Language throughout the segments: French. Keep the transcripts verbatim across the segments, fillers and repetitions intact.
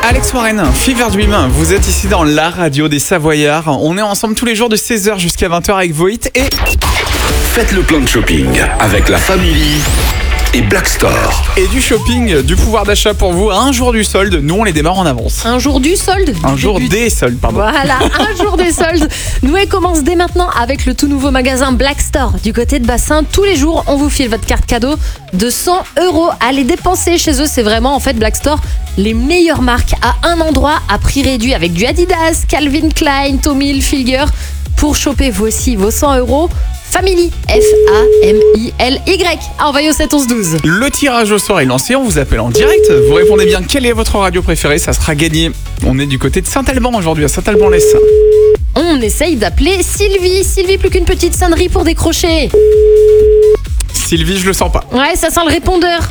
Alex Warren, Fever Dream. Vous êtes ici dans la radio des Savoyards. On est ensemble tous les jours de seize heures jusqu'à vingt heures avec Voit et... Faites le plein de shopping avec la famille et Black Store. Et du shopping, du pouvoir d'achat pour vous. Un jour du solde, nous on les démarre en avance. Un jour du solde Un jour Début. des soldes, pardon. Voilà, un jour des soldes. Noé commence dès maintenant avec le tout nouveau magasin Black Store du côté de Bassin. Tous les jours, on vous file votre carte cadeau de cent euros. Allez dépenser chez eux, c'est vraiment en fait Black Store, les meilleures marques à un endroit à prix réduit avec du Adidas, Calvin Klein, Tommy Hilfiger. Pour choper vous aussi vos cent euros, Family, F A M I L Y. Envoyez au sept onze douze. Le tirage au sort est lancé, on vous appelle en direct. Vous répondez bien quelle est votre radio préférée, ça sera gagné. On est du côté de Saint-Alban aujourd'hui, à Saint-Alban-les-Saints. On essaye d'appeler Sylvie. Sylvie, plus qu'une petite sonnerie pour décrocher. Sylvie, je le sens pas. Ouais, ça sent le répondeur.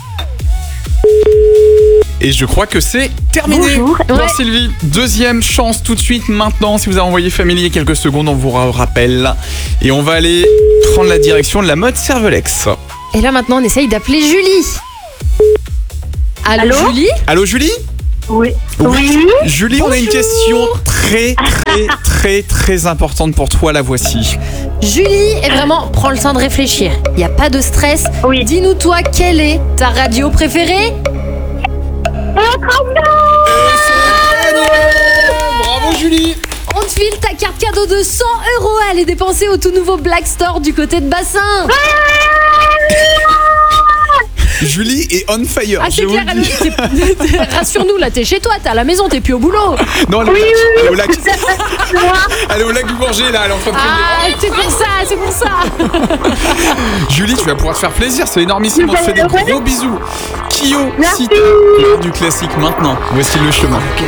Et je crois que c'est terminé. Bonjour. Pour Ouais. Sylvie, deuxième chance tout de suite maintenant. Si vous avez envoyé Family il y a quelques secondes, on vous rappelle. Et on va aller prendre la direction de la mode Cervelex. Et là maintenant, on essaye d'appeler Julie. Allô, Allô Julie? Allô Julie? Oui. Oui. Julie, on a une Bonjour. question très très très très importante pour toi, la voici. Julie, et vraiment, prends le temps de réfléchir. Il n'y a pas de stress. Oui. Dis-nous toi, quelle est ta radio préférée? Bravo Julie. On te file ta carte cadeau de cent euros. Elle est dépensée au tout nouveau Black Store du côté de Bassin. Julie est on fire. Ah, je c'est vous clair, le dis. elle- t'es- rassure-nous, là, t'es chez toi, t'es à la maison, t'es plus au boulot. Non, elle, Oui, oui, elle est au oui. lac. C'est moi. Elle est au lac du Bourget là, elle est en train de Ah, c'est pour ça, c'est pour ça. Julie, tu vas pouvoir te faire plaisir, c'est énormissime. On te fait des Vous allez gros bisous. Kyo, Merci. Sita, l'heure du classique maintenant. Voici le chemin.